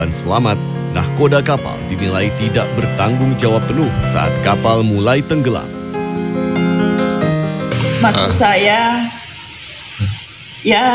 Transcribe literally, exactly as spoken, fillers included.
selamat, nahkoda kapal dinilai tidak bertanggung jawab penuh saat kapal mulai tenggelam. Maksud saya, ya